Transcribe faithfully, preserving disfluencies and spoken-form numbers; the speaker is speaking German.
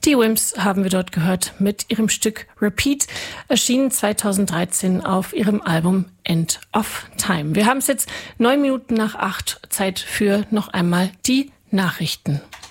Die Wimps haben wir dort gehört mit ihrem Stück Repeat, erschienen zweitausenddreizehn auf ihrem Album End of Time. Wir haben es jetzt neun Minuten nach acht, Zeit für noch einmal die Nachrichten.